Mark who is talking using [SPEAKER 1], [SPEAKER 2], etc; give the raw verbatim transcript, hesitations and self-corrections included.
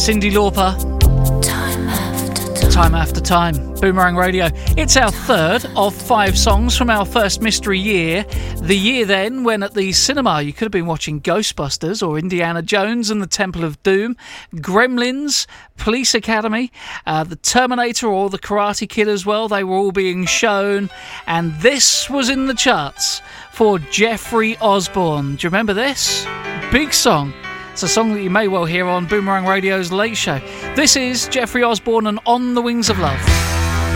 [SPEAKER 1] Cyndi Lauper.
[SPEAKER 2] Time after time.
[SPEAKER 1] Time after time. Boomerang Radio. It's our third of five songs from our first mystery year. The year then when at the cinema you could have been watching Ghostbusters or Indiana Jones and the Temple of Doom, Gremlins, Police Academy, uh, the Terminator or the Karate Kid as well. They were all being shown. And this was in the charts for Jeffrey Osborne. Do you remember this? Big song. It's a song that you may well hear on Boomerang Radio's Late Show. This is Jeffrey Osborne and On the Wings of Love.